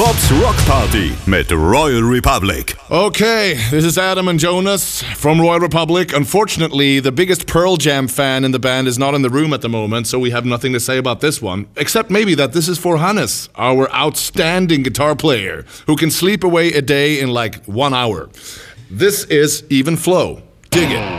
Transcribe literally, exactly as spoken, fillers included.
Bob's Rock Party mit Royal Republic. Okay, this is Adam and Jonas from Royal Republic. Unfortunately, the biggest Pearl Jam fan in the band is not in the room at the moment, so we have nothing to say about this one. Except maybe that this is for Hannes, our outstanding guitar player, who can sleep away a day in like one hour. This is Even Flow. Dig it.